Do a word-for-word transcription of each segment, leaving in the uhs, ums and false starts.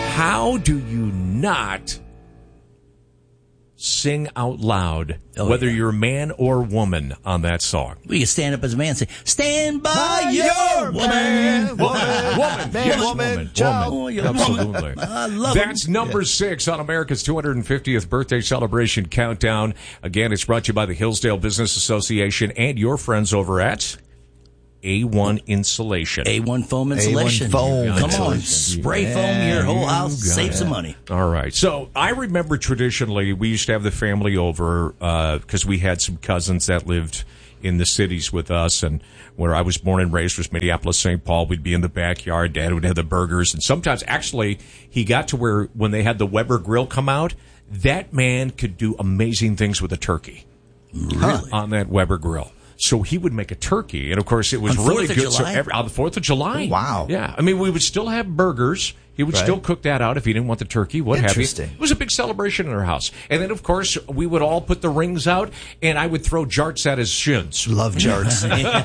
How do you not sing out loud, oh, whether yeah. you're a man or woman, on that song? We can stand up as a man and say, stand by, by your, your woman. man. Woman, woman, Man, yes, woman, woman, child. woman. Oh, Absolutely. I love That's them. number Yeah. six on America's two hundred fiftieth birthday celebration countdown. Again, it's brought to you by the Hillsdale Business Association and your friends over at A one Insulation. A one foam insulation. A one foam Come on, insulation. spray Yeah, foam your whole you house, got save it. some money. All right. So I remember traditionally we used to have the family over because we had some cousins that lived in the cities with us, and where I was born and raised was Minneapolis, Saint Paul. We'd be in the backyard. Dad would have the burgers, and sometimes actually he got to where when they had the Weber grill come out, that man could do amazing things with a turkey. Really? On that Weber grill. So he would make a turkey, and of course it was On really Fourth of good. So July? every, on the Fourth of July, Wow. yeah. I mean, we would still have burgers. He would Right. still cook that out if he didn't want the turkey. What have you? Interesting. It was a big celebration in our house, and then of course we would all put the rings out, and I would throw jarts at his shins. Love jarts. yeah,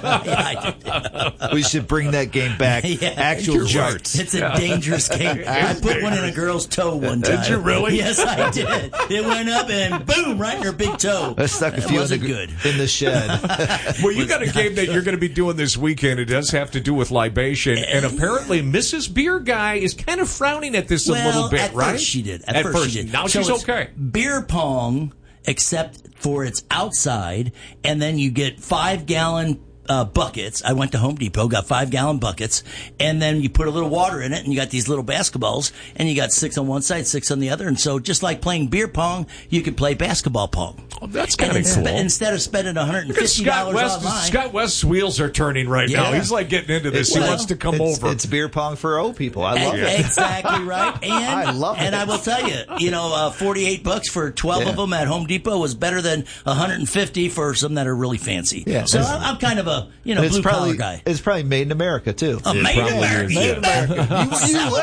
I did. We should bring that game back. Yeah, Actual you're jarts. right. It's a dangerous game. I put one in a girl's toe one time. Did you really? Yes, I did. It went up and boom, right in her big toe. I stuck a It few in wasn't the, good. in the shed. Well, you got a game that you're going to be doing this weekend. It does have to do with libation, and apparently Missus Beer Guy is kind of frowning at this a well, little bit, at right? first she did. At, At first, first. she did. Now So she's it's okay. Beer pong, except for it's outside, and then you get five gallon uh, buckets. I went to Home Depot, got five gallon buckets, and then you put a little water in it, and you got these little basketballs, and you got six on one side, six on the other, and so just like playing beer pong, you could play basketball pong. Oh, that's And kind of inspe- cool. Instead of spending one hundred Look at fifty Scott dollars West. online. Scott West's wheels are turning right now. Yeah. He's like getting into this. he Well, wants to come it's, over. It's beer pong for old people. I love E- it. Exactly right. And I love and it. I will tell you, you know, uh, forty-eight bucks for twelve Yeah. of them at Home Depot was better than one hundred fifty for some that are really fancy. Yeah. So It's- I'm, I'm kind of a, you know, it's blue collar probably guy. it's probably made in America too. A made in probably America. is, Made yeah. in America.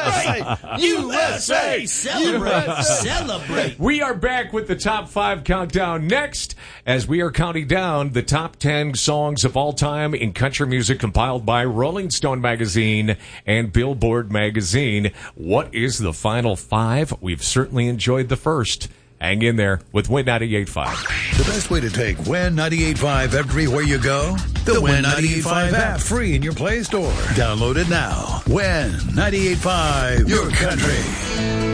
U- U S A. Celebrate. Celebrate. We are back with the top five countdown next, as we are counting down the top ten songs of all time in country music compiled by Rolling Stone magazine and Billboard magazine. What is the final five? We've certainly enjoyed the first. Hang in there with Win ninety-eight point five. The best way to take Win ninety-eight point five everywhere you go? The Win ninety-eight point five app, free in your Play Store. Download it now. Win ninety-eight point five, your country.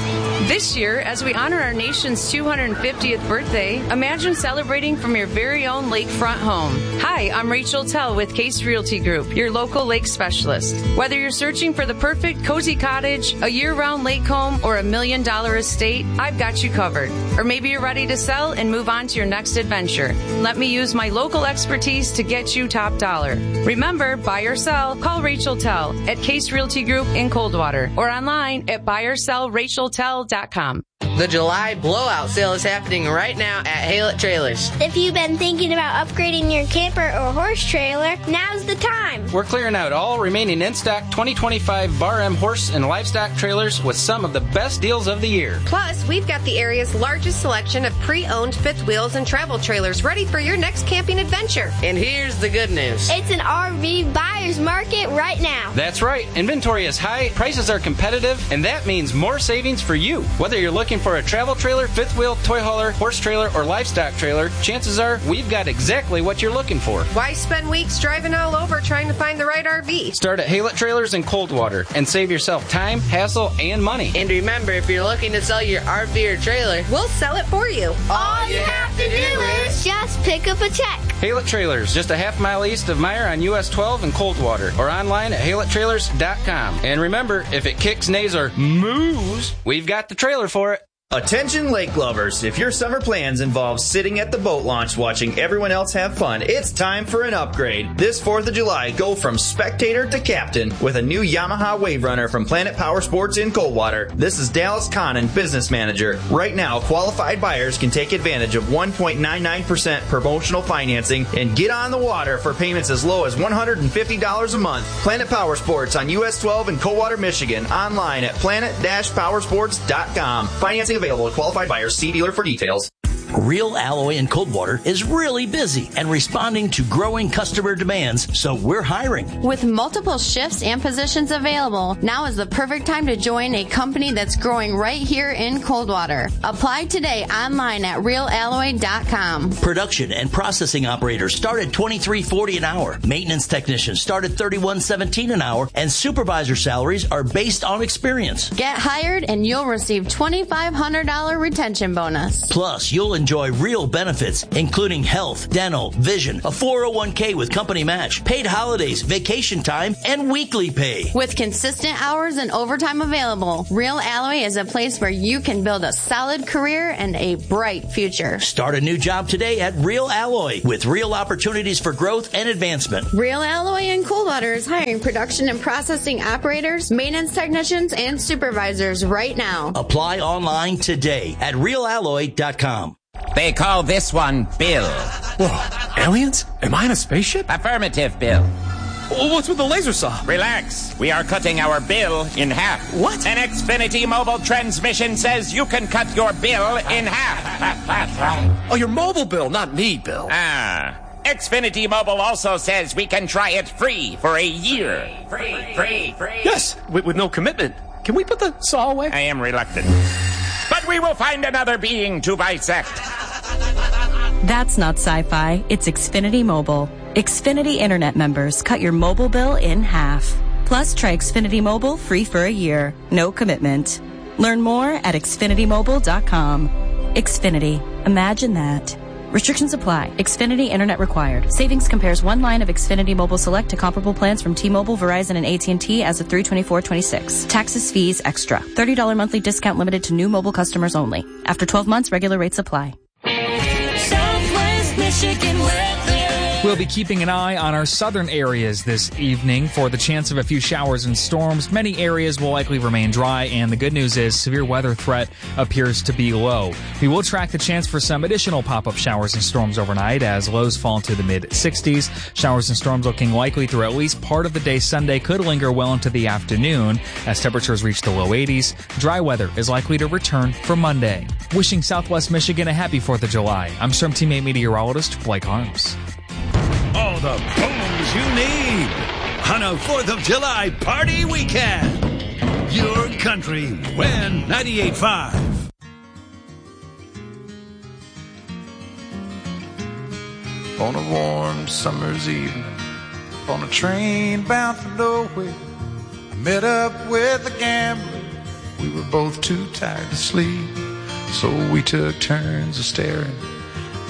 This year, as we honor our nation's two hundred fiftieth birthday, imagine celebrating from your very own lakefront home. Hi, I'm Rachel Tell with Case Realty Group, your local lake specialist. Whether you're searching for the perfect cozy cottage, a year-round lake home, or a million-dollar estate, I've got you covered. Or maybe you're ready to sell and move on to your next adventure. Let me use my local expertise to get you top dollar. Remember, buy or sell, call Rachel Tell at Case Realty Group in Coldwater or online at buy or sell rachel tell dot com. The July blowout sale is happening right now at Haylett Trailers. If you've been thinking about upgrading your camper or horse trailer, now's the time. We're clearing out all remaining in-stock twenty twenty-five Bar M horse and livestock trailers with some of the best deals of the year. Plus, we've got the area's largest selection of pre-owned fifth wheels and travel trailers ready for your next camping adventure. And here's the good news. It's an R V buyer's market right now. That's right. Inventory is high, prices are competitive, and that means more savings for you. Whether you're looking for a travel trailer, fifth wheel, toy hauler, horse trailer, or livestock trailer, chances are we've got exactly what you're looking for. Why spend weeks driving all over trying to find the right R V? Start at Haylett Trailers in Coldwater and save yourself time, hassle, and money. And remember, if you're looking to sell your R V or trailer, We'll sell it for you. All you have to do is just pick up a check. Haylett Trailers, just a half mile east of Meyer on U S twelve in Coldwater, or online at haylett trailers dot com. And remember, if it kicks, neighs, or moos, we've got the trailer for it. Attention lake lovers, if your summer plans involve sitting at the boat launch watching everyone else have fun, it's time for an upgrade. This fourth of July, go from spectator to captain with a new Yamaha Wave Runner from Planet Power Sports in Coldwater. This is Dallas Connon, business manager. Right now, qualified buyers can take advantage of one point nine nine percent promotional financing and get on the water for payments as low as one hundred fifty dollars a month. Planet Power Sports on U S twelve in Coldwater, Michigan. Online at planet dash powersports dot com. Financing available to qualified buyers. See dealer for details. Real Alloy in Coldwater is really busy and responding to growing customer demands, so we're hiring. With multiple shifts and positions available, now is the perfect time to join a company that's growing right here in Coldwater. Apply today online at real alloy dot com. Production and processing operators start at twenty-three forty an hour. Maintenance technicians start at thirty-one seventeen an hour, and supervisor salaries are based on experience. Get hired and you'll receive twenty-five hundred dollars retention bonus. Plus, you'll enjoy real benefits, including health, dental, vision, a four oh one k with company match, paid holidays, vacation time, and weekly pay. With consistent hours and overtime available, Real Alloy is a place where you can build a solid career and a bright future. Start a new job today at Real Alloy with real opportunities for growth and advancement. Real Alloy in Coldwater is hiring production and processing operators, maintenance technicians, and supervisors right now. Apply online today at real alloy dot com. They call this one Bill. Whoa, aliens? Am I in a spaceship? Affirmative, Bill. What's with the laser saw? Relax. We are cutting our bill in half. What? An Xfinity mobile transmission says you can cut your bill in half. Oh, your mobile bill, not me, Bill. Ah. Xfinity Mobile also says we can try it free for a year. Free, free, free. Yes, with, with no commitment. Can we put the saw away? I am reluctant. But we will find another being to bisect. That's not sci-fi. It's Xfinity Mobile. Xfinity Internet members cut your mobile bill in half. Plus, try Xfinity Mobile free for a year. No commitment. Learn more at xfinity mobile dot com. Xfinity. Imagine that. Restrictions apply. Xfinity Internet required. Savings compares one line of Xfinity Mobile Select to comparable plans from T-Mobile, Verizon, and A T and T as of three twenty-four twenty-six. Taxes, fees, extra. thirty dollars monthly discount limited to new mobile customers only. After twelve months, regular rates apply. Southwest Michigan weather. We'll be keeping an eye on our southern areas this evening for the chance of a few showers and storms. Many areas will likely remain dry, and the good news is severe weather threat appears to be low. We will track the chance for some additional pop-up showers and storms overnight as lows fall into the mid sixties. Showers and storms looking likely through at least part of the day Sunday, could linger well into the afternoon as temperatures reach the low eighties. Dry weather is likely to return for Monday. Wishing Southwest Michigan a happy fourth of July. I'm Storm Teammate meteorologist Blake Harms. All the booms you need on a fourth of July party weekend. Your country, Win ninety-eight point five. On a warm summer's evening, on a train bound for nowhere, I met up with a gambler. We were both too tired to sleep, so we took turns of staring